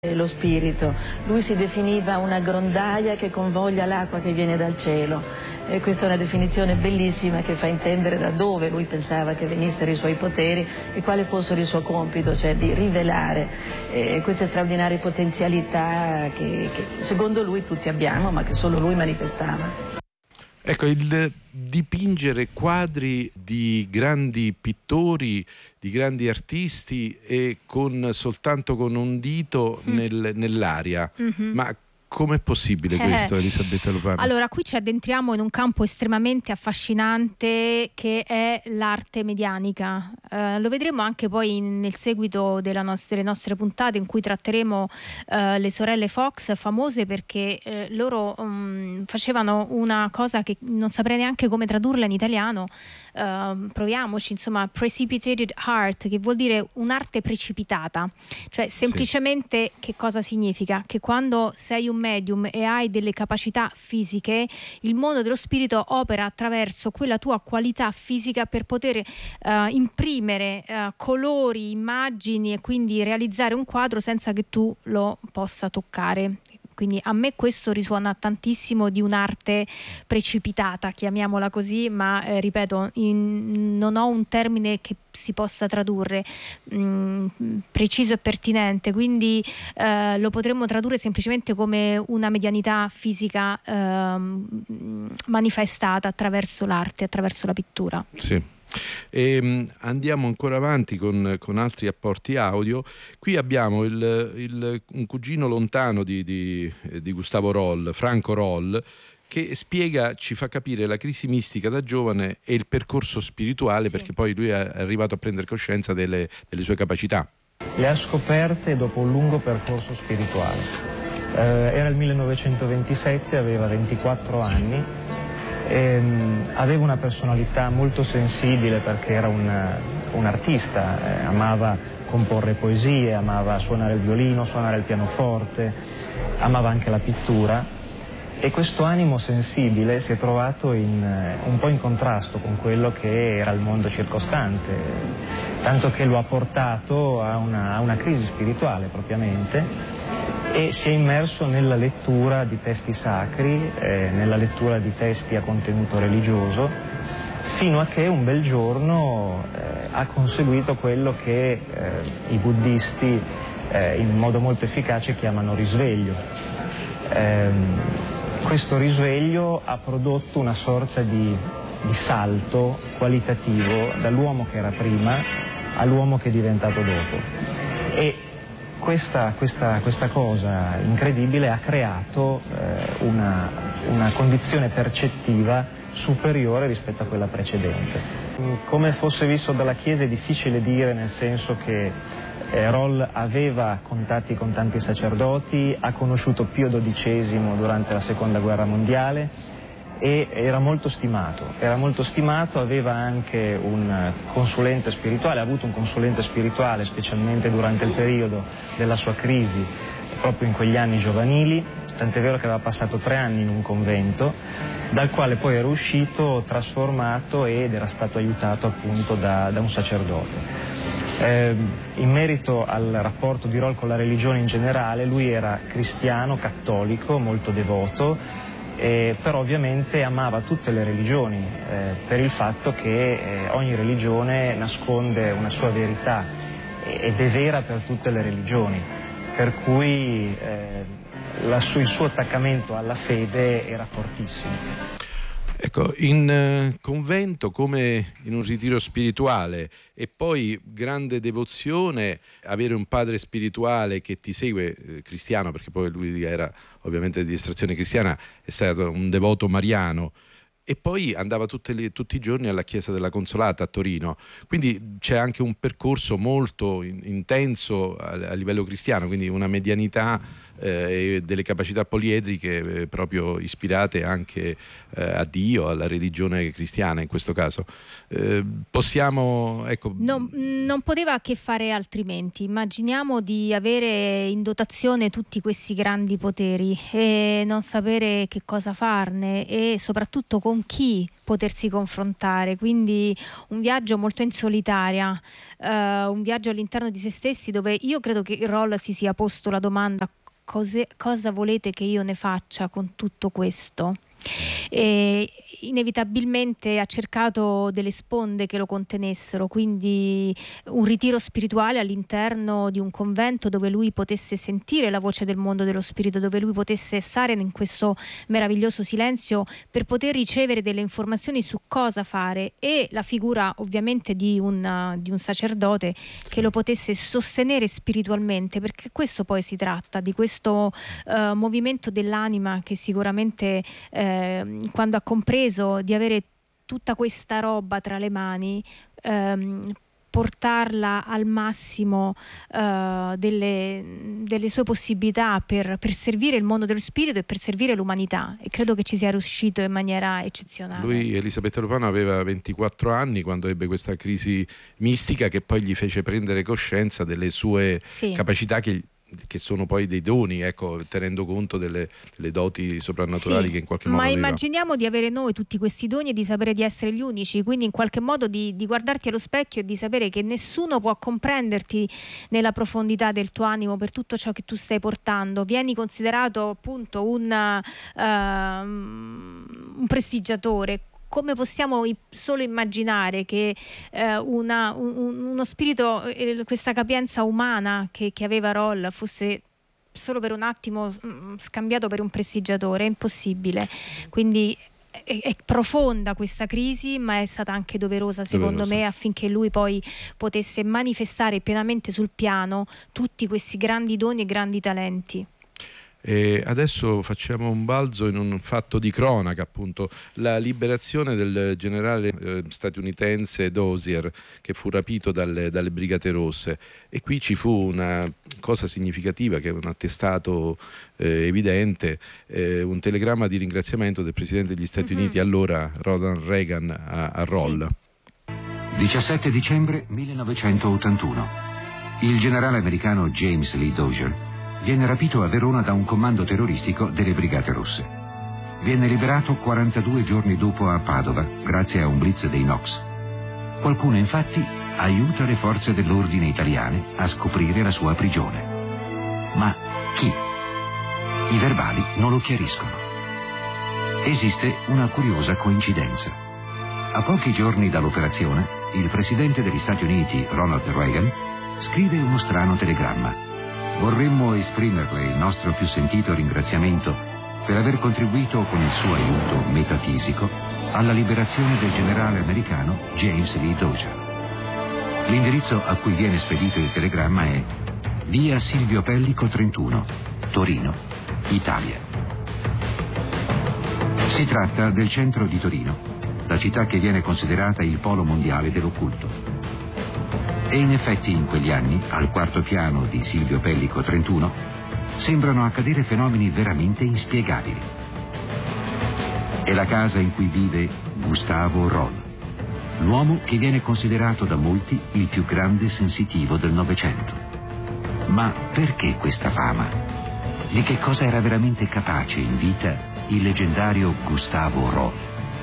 lo spirito. Lui si definiva una grondaia che convoglia l'acqua che viene dal cielo, e questa è una definizione bellissima che fa intendere da dove lui pensava che venissero i suoi poteri e quale fosse il suo compito, cioè di rivelare queste straordinarie potenzialità che secondo lui tutti abbiamo, ma che solo lui manifestava. Ecco, il dipingere quadri di grandi pittori, di grandi artisti e soltanto con un dito nell'aria. Ma com'è possibile questo, Elisabetta Lupano? Allora, qui ci addentriamo in un campo estremamente affascinante che è l'arte medianica. Lo vedremo anche poi nel seguito delle nostre puntate, in cui tratteremo le sorelle Fox, famose perché loro facevano una cosa che non saprei neanche come tradurla in italiano. Proviamoci, insomma, precipitated art, che vuol dire un'arte precipitata, cioè semplicemente che cosa significa? Che quando sei un medium e hai delle capacità fisiche, il mondo dello spirito opera attraverso quella tua qualità fisica per poter imprimere colori, immagini e quindi realizzare un quadro senza che tu lo possa toccare. Quindi a me questo risuona tantissimo di un'arte precipitata, chiamiamola così, ma ripeto, non ho un termine che si possa tradurre preciso e pertinente, quindi lo potremmo tradurre semplicemente come una medianità fisica manifestata attraverso l'arte, attraverso la pittura. Sì. E andiamo ancora avanti con altri apporti audio. Qui abbiamo un cugino lontano di Gustavo Roll, Franco Roll, che ci fa capire la crisi mistica da giovane e il percorso spirituale, perché poi lui è arrivato a prendere coscienza delle sue capacità. Le ha scoperte dopo un lungo percorso spirituale. Era il 1927, aveva 24 anni. Aveva una personalità molto sensibile perché era un artista, amava comporre poesie, amava suonare il violino, suonare il pianoforte, amava anche la pittura, e questo animo sensibile si è trovato un po' in contrasto con quello che era il mondo circostante, tanto che lo ha portato a una crisi spirituale propriamente, e si è immerso nella lettura di testi sacri, nella lettura di testi a contenuto religioso, fino a che un bel giorno ha conseguito quello che i buddisti in modo molto efficace chiamano risveglio. Questo risveglio ha prodotto una sorta di salto qualitativo dall'uomo che era prima all'uomo che è diventato dopo. E questa cosa incredibile ha creato una condizione percettiva superiore rispetto a quella precedente. Come fosse visto dalla Chiesa è difficile dire, nel senso che Roll aveva contatti con tanti sacerdoti, ha conosciuto Pio XII durante la Seconda Guerra Mondiale e era molto stimato, aveva anche un consulente spirituale, ha avuto un consulente spirituale specialmente durante il periodo della sua crisi, proprio in quegli anni giovanili, tant'è vero che aveva passato 3 anni in un convento, dal quale poi era uscito trasformato ed era stato aiutato appunto da un sacerdote. In merito al rapporto di Roll con la religione in generale, lui era cristiano, cattolico, molto devoto, però ovviamente amava tutte le religioni per il fatto che ogni religione nasconde una sua verità ed è vera per tutte le religioni, per cui il suo attaccamento alla fede era fortissimo. Ecco, in convento come in un ritiro spirituale, e poi grande devozione, avere un padre spirituale che ti segue, cristiano, perché poi lui era ovviamente di estrazione cristiana, è stato un devoto mariano, e poi andava tutti i giorni alla chiesa della Consolata a Torino, quindi c'è anche un percorso molto intenso a livello cristiano, quindi una medianità e delle capacità poliedriche proprio ispirate anche a Dio, alla religione cristiana in questo caso. Possiamo, ecco... Non poteva che fare altrimenti. Immaginiamo di avere in dotazione tutti questi grandi poteri e non sapere che cosa farne e soprattutto con chi potersi confrontare, quindi un viaggio molto in solitaria, un viaggio all'interno di se stessi, dove io credo che Roll si sia posto la domanda: cosa volete che io ne faccia con tutto questo? E inevitabilmente ha cercato delle sponde che lo contenessero, quindi un ritiro spirituale all'interno di un convento dove lui potesse sentire la voce del mondo dello spirito, dove lui potesse stare in questo meraviglioso silenzio per poter ricevere delle informazioni su cosa fare, e la figura ovviamente di un sacerdote che lo potesse sostenere spiritualmente, perché questo poi si tratta, di questo movimento dell'anima che sicuramente quando ha compreso di avere tutta questa roba tra le mani, portarla al massimo delle sue possibilità per servire il mondo dello spirito e per servire l'umanità, e credo che ci sia riuscito in maniera eccezionale. Lui, Elisabetta Lupano, aveva 24 anni quando ebbe questa crisi mistica che poi gli fece prendere coscienza delle sue capacità che sono poi dei doni, ecco, tenendo conto delle doti soprannaturali che in qualche modo ma aveva. immaginiamo di avere noi tutti questi doni e di sapere di essere gli unici, quindi in qualche modo di guardarti allo specchio e di sapere che nessuno può comprenderti nella profondità del tuo animo per tutto ciò che tu stai portando. Vieni considerato appunto un prestigiatore. Come possiamo solo immaginare che uno spirito, questa capienza umana che aveva Roll, fosse solo per un attimo scambiato per un prestigiatore? È impossibile. Quindi è profonda questa crisi, ma è stata anche doverosa, secondo me, affinché lui poi potesse manifestare pienamente sul piano tutti questi grandi doni e grandi talenti. E adesso facciamo un balzo in un fatto di cronaca, appunto, la liberazione del generale statunitense Dozier, che fu rapito dalle Brigate Rosse, e qui ci fu una cosa significativa, che è un attestato evidente, un telegramma di ringraziamento del presidente degli Stati Uniti, allora Ronald Reagan, a Roll. 17 dicembre 1981. Il generale americano James Lee Dozier viene rapito a Verona da un comando terroristico delle Brigate Rosse. Viene liberato 42 giorni dopo a Padova, grazie a un blitz dei NOX. Qualcuno, infatti, aiuta le forze dell'ordine italiane a scoprire la sua prigione. Ma chi? I verbali non lo chiariscono. Esiste una curiosa coincidenza. A pochi giorni dall'operazione, il presidente degli Stati Uniti, Ronald Reagan, scrive uno strano telegramma. Vorremmo esprimerle il nostro più sentito ringraziamento per aver contribuito con il suo aiuto metafisico alla liberazione del generale americano James Lee Dozier. L'indirizzo a cui viene spedito il telegramma è via Silvio Pellico 31, Torino, Italia. Si tratta del centro di Torino, la città che viene considerata il polo mondiale dell'occulto. E in effetti in quegli anni, al quarto piano di Silvio Pellico 31, sembrano accadere fenomeni veramente inspiegabili. È la casa in cui vive Gustavo Roll, l'uomo che viene considerato da molti il più grande sensitivo del Novecento. Ma perché questa fama? Di che cosa era veramente capace in vita il leggendario Gustavo Roll?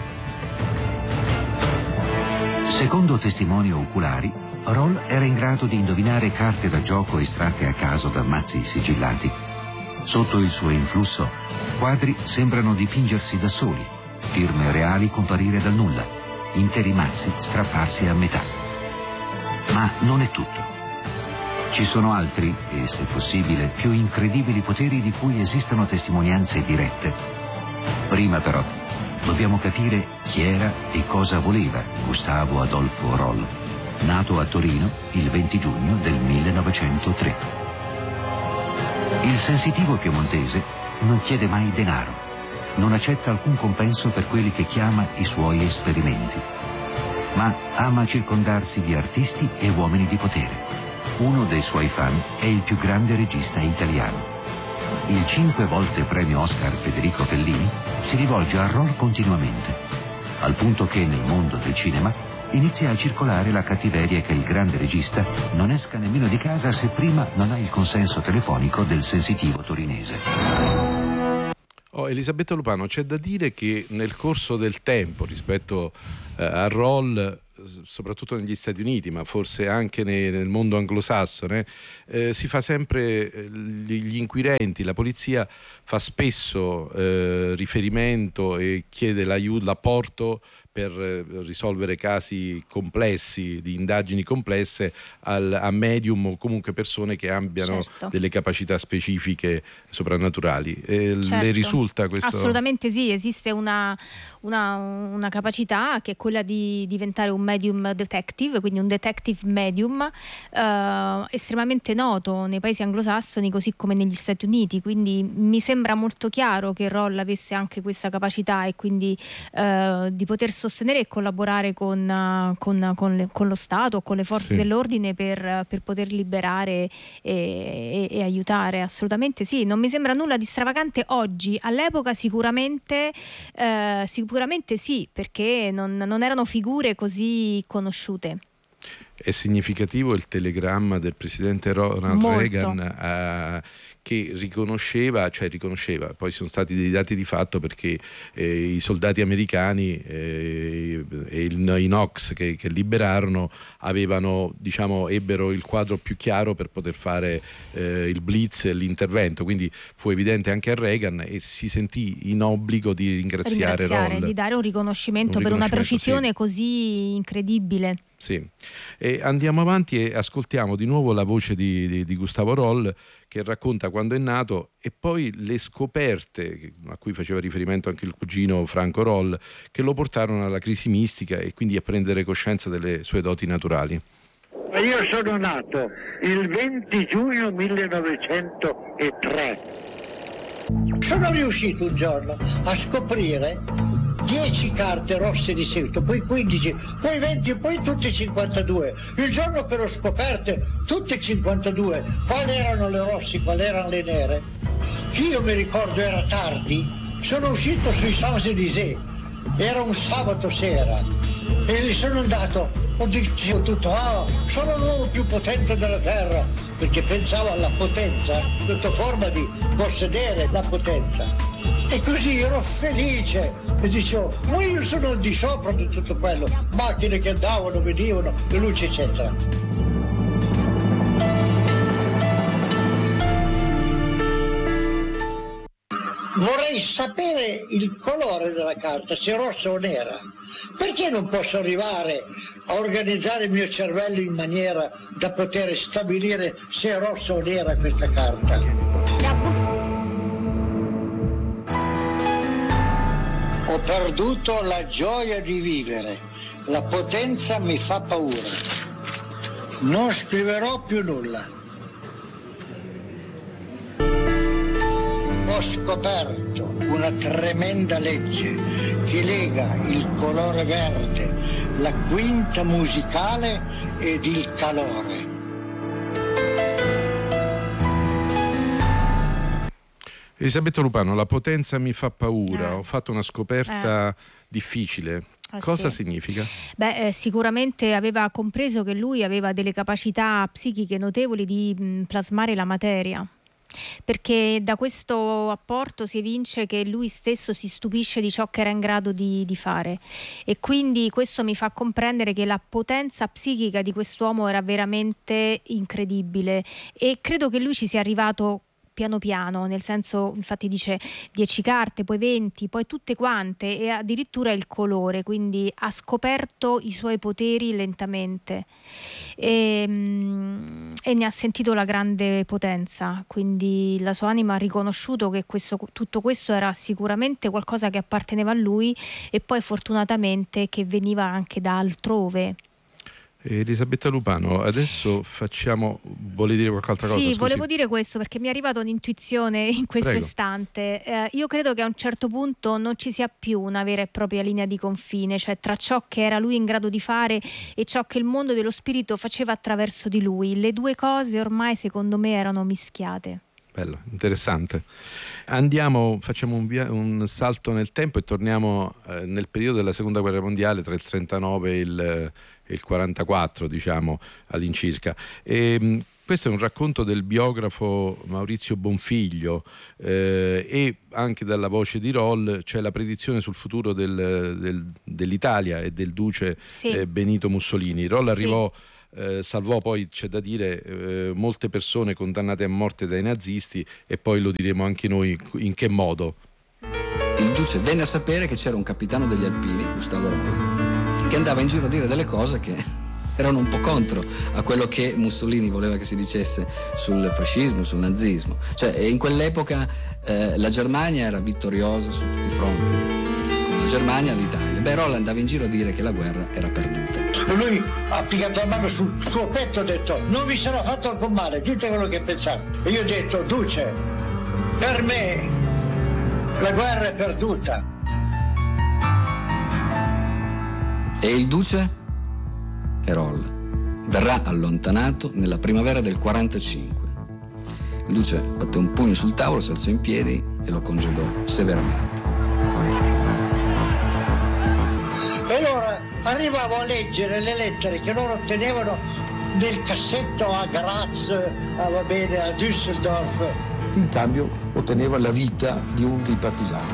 Secondo testimoni oculari, Roll era in grado di indovinare carte da gioco estratte a caso da mazzi sigillati. Sotto il suo influsso, quadri sembrano dipingersi da soli, firme reali comparire dal nulla, interi mazzi strapparsi a metà. Ma non è tutto. Ci sono altri, e se possibile più incredibili poteri di cui esistono testimonianze dirette. Prima però, dobbiamo capire chi era e cosa voleva Gustavo Adolfo Roll, nato a Torino il 20 giugno del 1903. Il sensitivo piemontese non chiede mai denaro, non accetta alcun compenso per quelli che chiama i suoi esperimenti, ma ama circondarsi di artisti e uomini di potere. Uno dei suoi fan è il più grande regista italiano. Il 5 volte premio Oscar Federico Fellini si rivolge a Roll continuamente, al punto che nel mondo del cinema inizia a circolare la cattiveria che il grande regista non esca nemmeno di casa se prima non ha il consenso telefonico del sensitivo torinese. Elisabetta Lupano, c'è da dire che nel corso del tempo rispetto a Roll, soprattutto negli Stati Uniti, ma forse anche nel mondo anglosassone, si fa sempre, gli inquirenti, la polizia fa spesso riferimento e chiede l'apporto per risolvere casi complessi, di indagini complesse, a medium o comunque persone che abbiano delle capacità specifiche soprannaturali. Le risulta questo? Assolutamente sì, esiste una capacità che è quella di diventare un medium detective, quindi un detective medium, estremamente noto nei paesi anglosassoni così come negli Stati Uniti, quindi mi sembra molto chiaro che Roll avesse anche questa capacità e quindi di poter sostenere e collaborare con lo Stato, con le forze dell'ordine per poter liberare e aiutare. Assolutamente sì, non mi sembra nulla di stravagante oggi. All'epoca sicuramente sì, perché non erano figure così conosciute. È significativo il telegramma del presidente Ronald Reagan che riconosceva, poi sono stati dei dati di fatto perché i soldati americani e i Knox che liberarono ebbero il quadro più chiaro per poter fare il blitz e l'intervento, quindi fu evidente anche a Reagan e si sentì in obbligo di ringraziare Roll, di dare un riconoscimento per una precisione così incredibile. Sì. E andiamo avanti e ascoltiamo di nuovo la voce di Gustavo Roll, che racconta quando è nato e poi le scoperte a cui faceva riferimento anche il cugino Franco Roll, che lo portarono alla crisi mistica e quindi a prendere coscienza delle sue doti naturali. Io sono nato il 20 giugno 1903. Sono riuscito un giorno a scoprire 10 carte rosse di seguito, poi 15, poi 20, poi tutte 52. Il giorno che l'ho scoperte, tutte 52, quali erano le rosse, quali erano le nere. Io mi ricordo, era tardi, sono uscito sui Champs-Élysées, era un sabato sera e gli sono andato, ho detto tutto, sono l'uomo più potente della terra, perché pensavo alla potenza, sotto forma di possedere la potenza. E così ero felice e dicevo, ma io sono al di sopra di tutto quello, macchine che andavano, venivano, le luci eccetera. Vorrei sapere il colore della carta, se rossa o nera. Perché non posso arrivare a organizzare il mio cervello in maniera da poter stabilire se è rossa o nera questa carta? Ho perduto la gioia di vivere, la potenza mi fa paura. Non scriverò più nulla. Ho scoperto una tremenda legge che lega il colore verde, la quinta musicale ed il calore. Elisabetta Lupano, la potenza mi fa paura, ho fatto una scoperta difficile. Cosa significa? Sicuramente aveva compreso che lui aveva delle capacità psichiche notevoli di plasmare la materia, perché da questo apporto si evince che lui stesso si stupisce di ciò che era in grado di fare, e quindi questo mi fa comprendere che la potenza psichica di quest'uomo era veramente incredibile, e credo che lui ci sia arrivato piano piano, nel senso, infatti dice 10 carte, poi 20, poi tutte quante, e addirittura il colore, quindi ha scoperto i suoi poteri lentamente e ne ha sentito la grande potenza, quindi la sua anima ha riconosciuto che tutto questo era sicuramente qualcosa che apparteneva a lui, e poi fortunatamente che veniva anche da altrove. Elisabetta Lupano, adesso vuole dire qualche altra cosa? Sì, volevo dire questo perché mi è arrivata un'intuizione in questo istante. Io credo che a un certo punto non ci sia più una vera e propria linea di confine, cioè tra ciò che era lui in grado di fare e ciò che il mondo dello spirito faceva attraverso di lui. Le due cose ormai secondo me erano mischiate. Bello, interessante. Facciamo un salto nel tempo e torniamo nel periodo della Seconda Guerra Mondiale, tra il 39 e il 44, diciamo, all'incirca. Questo è un racconto del biografo Maurizio Bonfiglio, e anche dalla voce di Roll c'è la predizione sul futuro dell'Italia e del duce Benito Mussolini. Roll arrivò, salvò poi, c'è da dire, molte persone condannate a morte dai nazisti, e poi lo diremo anche noi in che modo. Il duce venne a sapere che c'era un capitano degli Alpini, Gustavo Roll, che andava in giro a dire delle cose che erano un po' contro a quello che Mussolini voleva che si dicesse sul fascismo, sul nazismo. Cioè, in quell'epoca la Germania era vittoriosa su tutti i fronti. Con la Germania l'Italia. Beh, Roll andava in giro a dire che la guerra era perduta. Lui ha piegato la mano sul suo petto e ha detto: non mi sarà fatto alcun male, dite quello che pensate. E io ho detto: duce, per me la guerra è perduta. E il duce? Roll verrà allontanato nella primavera del 45. Il duce batté un pugno sul tavolo, si alzò in piedi e lo congedò severamente. E allora arrivavo a leggere le lettere che loro tenevano nel cassetto a Graz, va bene, a Düsseldorf. In cambio otteneva la vita di uno dei partigiani.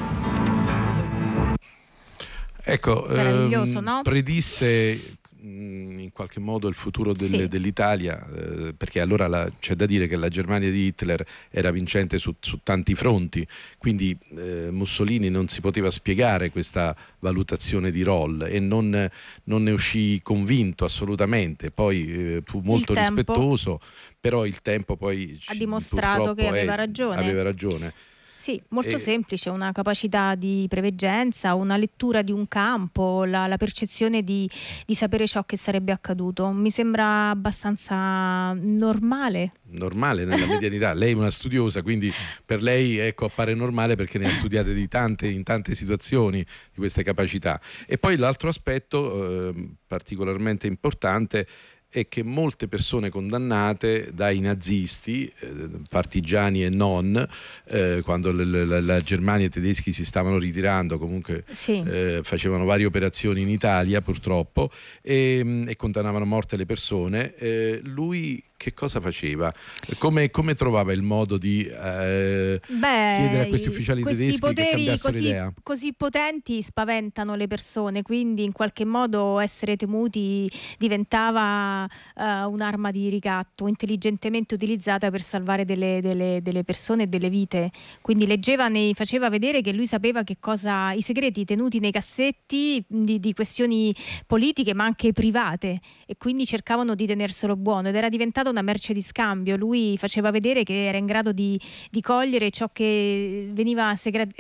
Ecco, meraviglioso, no? Predisse in qualche modo il futuro dell'Italia, perché allora c'è da dire che la Germania di Hitler era vincente su tanti fronti, quindi Mussolini non si poteva spiegare questa valutazione di Roll e non ne uscì convinto assolutamente. Poi fu molto rispettoso, però il tempo poi ha dimostrato che aveva ragione. Sì, molto semplice, una capacità di preveggenza, una lettura di un campo, la percezione di sapere ciò che sarebbe accaduto. Mi sembra abbastanza normale nella medianità. Lei è una studiosa, quindi per lei, ecco, appare normale perché ne ha studiate in tante situazioni di queste capacità. E poi l'altro aspetto particolarmente importante è che molte persone condannate dai nazisti, partigiani e non, quando la Germania e i tedeschi si stavano ritirando, comunque facevano varie operazioni in Italia purtroppo, e condannavano a morte le persone, lui che cosa faceva? Come trovava il modo di chiedere a questi ufficiali tedeschi che cambiassero idea? Così potenti spaventano le persone, quindi in qualche modo essere temuti diventava un'arma di ricatto intelligentemente utilizzata per salvare delle persone e delle vite. Quindi faceva vedere che lui sapeva che cosa, i segreti tenuti nei cassetti di questioni politiche ma anche private, e quindi cercavano di tenerselo buono, ed era diventato una merce di scambio. Lui faceva vedere che era in grado di cogliere ciò che veniva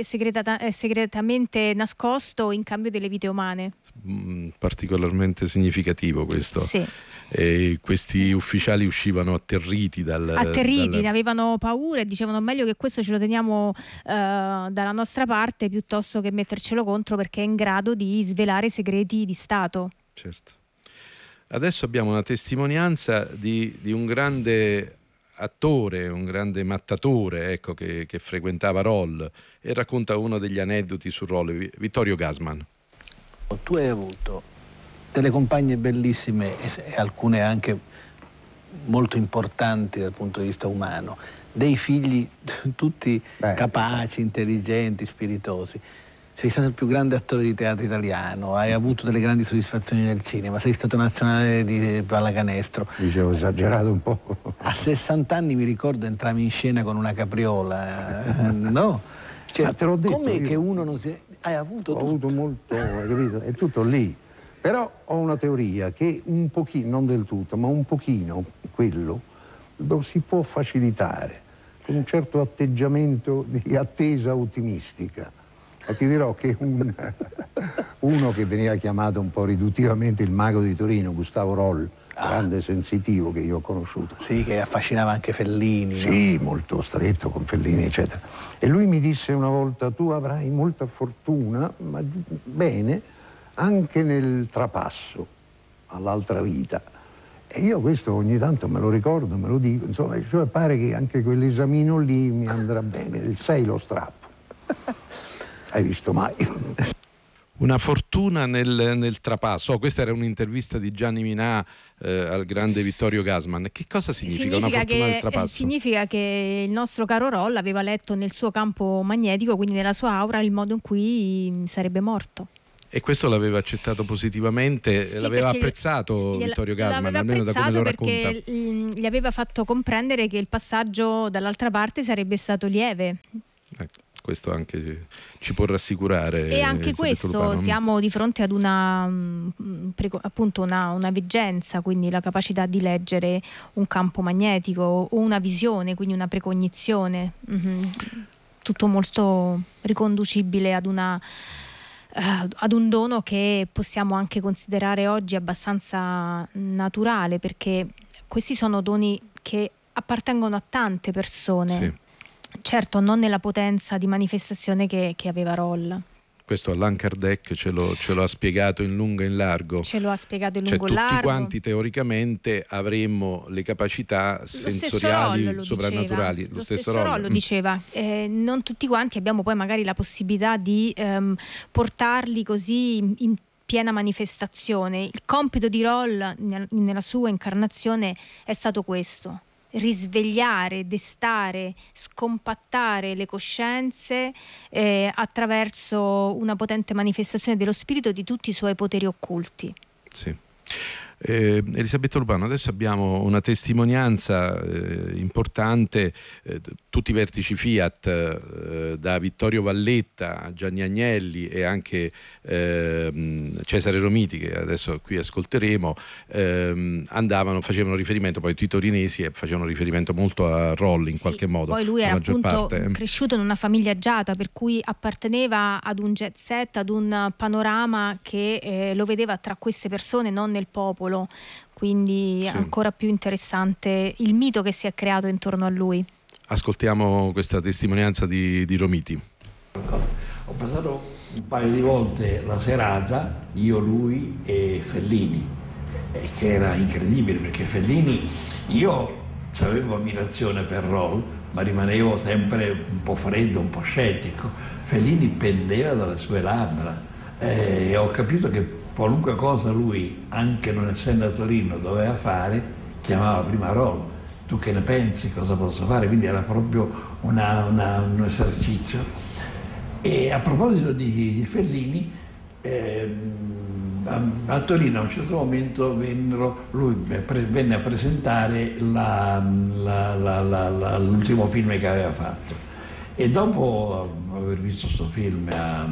segretamente nascosto in cambio delle vite umane. Particolarmente significativo questo. Sì. E questi ufficiali uscivano atterriti ne avevano paura e dicevano: meglio che questo ce lo teniamo dalla nostra parte piuttosto che mettercelo contro, perché è in grado di svelare segreti di Stato. Certo. Adesso abbiamo una testimonianza di un grande attore, un grande mattatore, ecco, che frequentava Roll, e racconta uno degli aneddoti su Roll, Vittorio Gassman. Tu hai avuto delle compagne bellissime e alcune anche molto importanti dal punto di vista umano, dei figli tutti capaci, intelligenti, spiritosi. Sei stato il più grande attore di teatro italiano, hai avuto delle grandi soddisfazioni nel cinema, sei stato nazionale di pallacanestro. Dicevo esagerato un po'. A 60 anni mi ricordo entravi in scena con una capriola, no? Cioè, ma te l'ho detto. Com'è che uno non si... Hai avuto tutto? Ho avuto molto, hai capito? È tutto lì. Però ho una teoria che un pochino, non del tutto, ma un pochino quello lo si può facilitare con un certo atteggiamento di attesa ottimistica. Ma ti dirò che uno che veniva chiamato un po' riduttivamente il mago di Torino, Gustavo Roll, grande sensitivo che io ho conosciuto. Sì, che affascinava anche Fellini. Sì, no? Molto stretto con Fellini, eccetera. E lui mi disse una volta: tu avrai molta fortuna, ma bene, anche nel trapasso all'altra vita. E io questo ogni tanto me lo ricordo, me lo dico, insomma, cioè pare che anche quell'esamino lì mi andrà bene, il 6 lo strappo. Hai visto mai? Una fortuna nel trapasso. Questa era un'intervista di Gianni Minà al grande Vittorio Gassman. Che cosa significa una fortuna nel trapasso? Significa che il nostro caro Roll aveva letto nel suo campo magnetico, quindi nella sua aura, il modo in cui sarebbe morto. E questo l'aveva accettato positivamente, sì, l'aveva apprezzato Vittorio Gassman, almeno da come lo racconta. Perché gli aveva fatto comprendere che il passaggio dall'altra parte sarebbe stato lieve. Ecco, questo anche ci può rassicurare. E anche questo, siamo di fronte ad appunto una veggenza, quindi la capacità di leggere un campo magnetico o una visione, quindi una precognizione. Tutto molto riconducibile ad un dono che possiamo anche considerare oggi abbastanza naturale, perché questi sono doni che appartengono a tante persone. Sì. Certo, non nella potenza di manifestazione che aveva Roll. Questo Allan Kardec ce lo ha spiegato in lungo e in largo. Ce lo ha spiegato in lungo e largo. Tutti quanti teoricamente avremmo le capacità sensoriali soprannaturali. Lo stesso Roll lo diceva. Non tutti quanti abbiamo poi magari la possibilità di portarli così in piena manifestazione. Il compito di Roll nella sua incarnazione è stato questo: risvegliare, destare, scompattare le coscienze attraverso una potente manifestazione dello spirito di tutti i suoi poteri occulti. Sì. Elisabetta Urbano, adesso abbiamo una testimonianza importante, tutti i vertici Fiat, da Vittorio Valletta a Gianni Agnelli e anche Cesare Romiti, che adesso qui ascolteremo, facevano riferimento, poi Tito Rinesi facevano riferimento molto a Roll in qualche modo. Poi lui era appunto cresciuto in una famiglia agiata, per cui apparteneva ad un jet set, ad un panorama che lo vedeva tra queste persone, non nel popolo. Quindi sì, ancora più interessante il mito che si è creato intorno a lui. Ascoltiamo questa testimonianza di Romiti. Ho passato un paio di volte la serata, io, lui e Fellini, che era incredibile, perché Fellini, io avevo ammirazione per Roll, ma rimanevo sempre un po' freddo, un po' scettico. Fellini pendeva dalle sue labbra e ho capito che qualunque cosa lui, anche non essendo a Torino, doveva fare, chiamava prima Roll. Tu che ne pensi? Cosa posso fare? Quindi era proprio un esercizio. E a proposito di Fellini, a Torino a un certo momento lui venne a presentare l'ultimo film che aveva fatto. E dopo aver visto questo film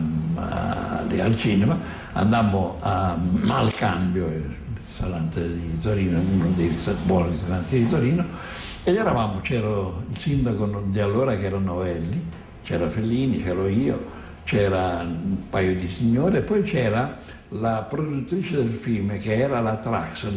al cinema, andammo al Cambio, il ristorante di Torino, uno dei buoni ristoranti di Torino, ed c'era il sindaco di allora che era Novelli, c'era Fellini, c'ero io, c'era un paio di signore, e poi c'era la produttrice del film, che era la Traxel,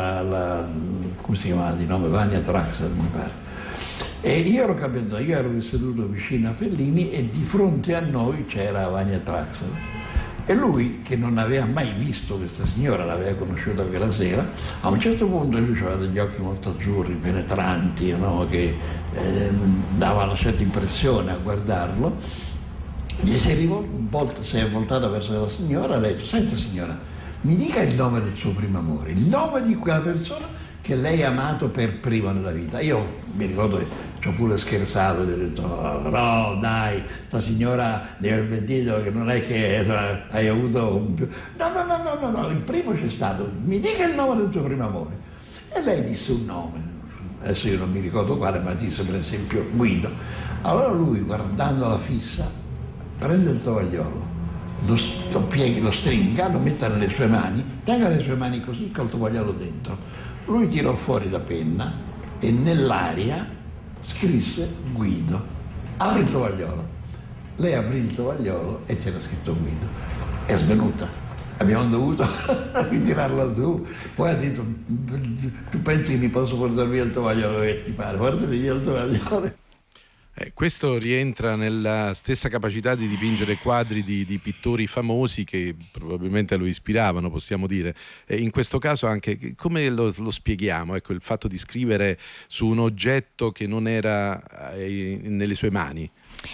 come si chiamava di nome? Vania Traxel, mi pare. E io ero seduto vicino a Fellini e di fronte a noi c'era Vania Traxel. E lui, che non aveva mai visto questa signora, l'aveva conosciuta quella sera, a un certo punto lui aveva degli occhi molto azzurri, penetranti, no? Che davano una certa impressione a guardarlo. Gli si è voltata verso la signora e lei ha detto: senta signora, mi dica il nome del suo primo amore, il nome di quella persona che lei ha amato per prima nella vita. Io mi ricordo che ci ho pure scherzato, gli ho detto: no dai, sta signora deve aver mentito, che non è che hai avuto un più... No, il primo c'è stato, mi dica il nome del tuo primo amore. E lei disse un nome, adesso io non mi ricordo quale, ma disse per esempio Guido. Allora lui, guardandola fissa, prende il tovagliolo, lo pieghi, lo stringa, lo metta nelle sue mani, tenga le sue mani così col tovagliolo dentro. Lui tirò fuori la penna e nell'aria scrisse Guido. Apri il tovagliolo. Lei aprì il tovagliolo e c'era scritto Guido. È svenuta. Abbiamo dovuto ritirarla su. Poi ha detto: tu pensi che mi posso portare via il tovagliolo che ti pare? Portati via il tovagliolo. Questo rientra nella stessa capacità di dipingere quadri di pittori famosi che probabilmente lo ispiravano, possiamo dire. In questo caso anche come lo spieghiamo, ecco, il fatto di scrivere su un oggetto che non era nelle sue mani?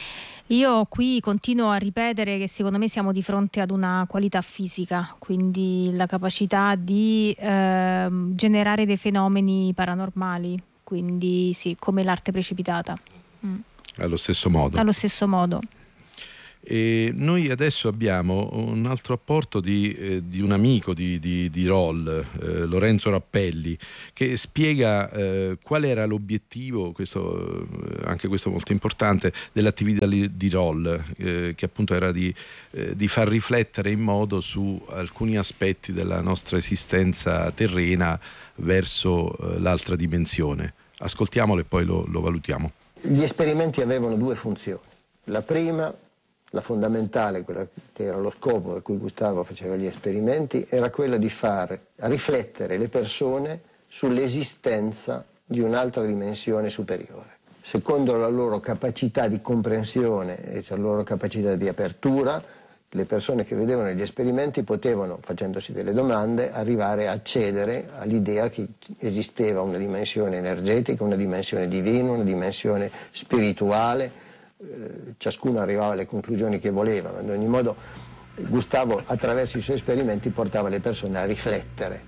Io qui continuo a ripetere che secondo me siamo di fronte ad una qualità fisica, quindi la capacità di generare dei fenomeni paranormali, quindi sì, come l'arte precipitata. Allo stesso modo. Allo stesso modo. E noi adesso abbiamo un altro apporto di un amico di Roll, Lorenzo Rappelli, che spiega qual era l'obiettivo, anche questo molto importante, dell'attività di Roll, che appunto era di far riflettere in modo su alcuni aspetti della nostra esistenza terrena verso l'altra dimensione. Ascoltiamolo e poi lo valutiamo. Gli esperimenti avevano due funzioni. La prima, la fondamentale, quella che era lo scopo per cui Gustavo faceva gli esperimenti, era quella di far riflettere le persone sull'esistenza di un'altra dimensione superiore. Secondo la loro capacità di comprensione e la loro capacità di apertura, le persone che vedevano gli esperimenti potevano, facendosi delle domande, arrivare a accedere all'idea che esisteva una dimensione energetica, una dimensione divina, una dimensione spirituale. Ciascuno arrivava alle conclusioni che voleva, ma in ogni modo Gustavo attraverso i suoi esperimenti portava le persone a riflettere.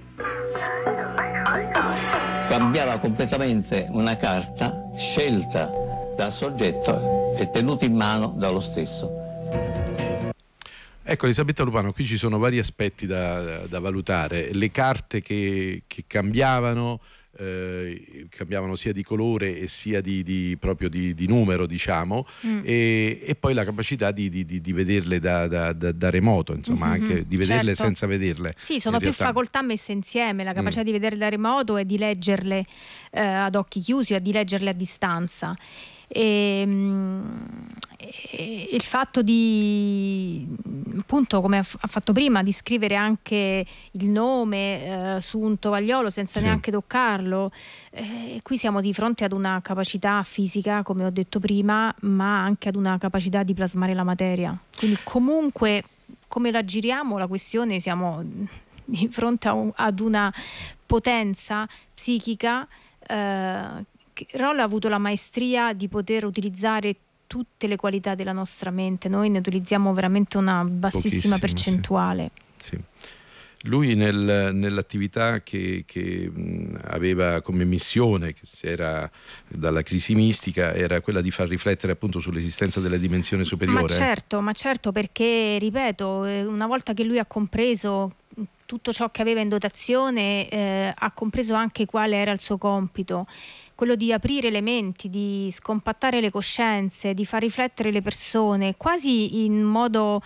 Cambiava completamente una carta scelta dal soggetto e tenuta in mano dallo stesso. Ecco, Elisabetta Lupano, qui ci sono vari aspetti da valutare. Le carte che cambiavano sia di colore e sia proprio di numero, diciamo, e poi la capacità di vederle da remoto, insomma, anche di vederle senza vederle. Sì, sono più facoltà messe insieme, la capacità di vederle da remoto e di leggerle ad occhi chiusi o di leggerle a distanza. E il fatto di, appunto, come ha fatto prima, di scrivere anche il nome su un tovagliolo senza neanche toccarlo, qui siamo di fronte ad una capacità fisica, come ho detto prima, ma anche ad una capacità di plasmare la materia. Quindi comunque, come la giriamo la questione, siamo di fronte ad una potenza psichica. Roll ha avuto la maestria di poter utilizzare tutte le qualità della nostra mente. Noi ne utilizziamo veramente una bassissima percentuale. Sì. Lui nell'attività che aveva come missione, che era dalla crisi mistica, era quella di far riflettere appunto sull'esistenza della dimensione superiore. Ma certo, perché ripeto, una volta che lui ha compreso tutto ciò che aveva in dotazione, ha compreso anche quale era il suo compito, quello di aprire le menti, di scompattare le coscienze, di far riflettere le persone, quasi in modo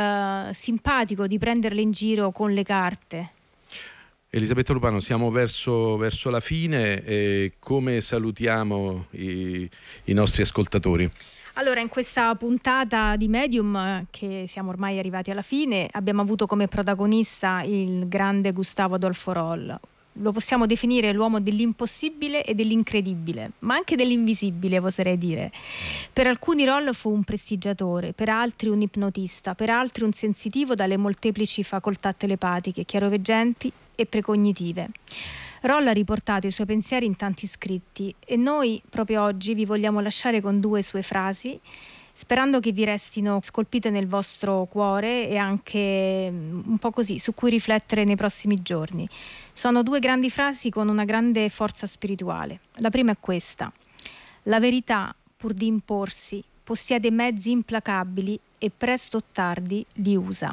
simpatico, di prenderle in giro con le carte. Elisabetta Lupano, siamo verso la fine. Come salutiamo i nostri ascoltatori? Allora, in questa puntata di Medium, che siamo ormai arrivati alla fine, abbiamo avuto come protagonista il grande Gustavo Adolfo Roll. Lo possiamo definire l'uomo dell'impossibile e dell'incredibile, ma anche dell'invisibile, oserei dire. Per alcuni Roll fu un prestigiatore, per altri un ipnotista, per altri un sensitivo dalle molteplici facoltà telepatiche, chiaroveggenti e precognitive. Roll ha riportato i suoi pensieri in tanti scritti e noi proprio oggi vi vogliamo lasciare con due sue frasi, sperando che vi restino scolpite nel vostro cuore e anche un po' così, su cui riflettere nei prossimi giorni. Sono due grandi frasi con una grande forza spirituale. La prima è questa: la verità, pur di imporsi, possiede mezzi implacabili e presto o tardi li usa.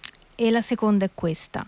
E la seconda è questa: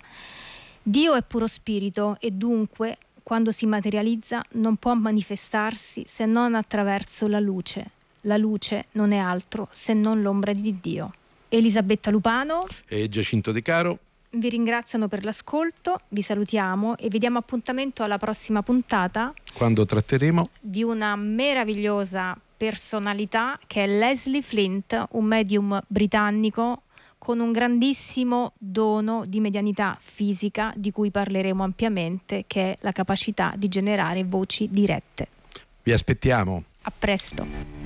Dio è puro spirito e dunque, quando si materializza, non può manifestarsi se non attraverso la luce. La luce non è altro se non l'ombra di Dio. Elisabetta Lupano e Giacinto De Caro vi ringraziano per l'ascolto, vi salutiamo e vi diamo appuntamento alla prossima puntata, quando tratteremo di una meravigliosa personalità che è Leslie Flint, un medium britannico con un grandissimo dono di medianità fisica di cui parleremo ampiamente, che è la capacità di generare voci dirette. Vi aspettiamo. A presto.